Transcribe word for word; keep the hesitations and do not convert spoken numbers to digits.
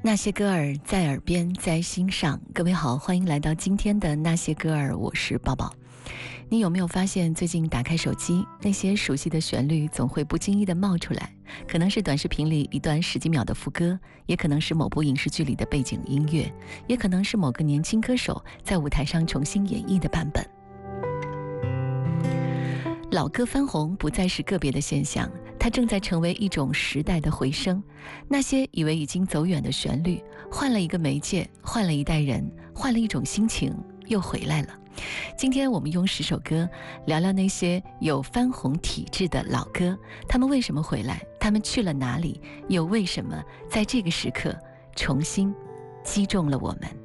那些歌儿在耳边，在心上。各位好，欢迎来到今天的那些歌儿，我是宝宝。你有没有发现，最近打开手机，那些熟悉的旋律总会不经意地冒出来？可能是短视频里一段十几秒的副歌，也可能是某部影视剧里的背景音乐，也可能是某个年轻歌手在舞台上重新演绎的版本。老歌翻红不再是个别的现象，它正在成为一种时代的回声。那些以为已经走远的旋律，换了一个媒介，换了一代人，换了一种心情，又回来了。今天我们用十首歌聊聊那些有翻红体质的老歌，他们为什么回来？他们去了哪里？又为什么在这个时刻重新击中了我们？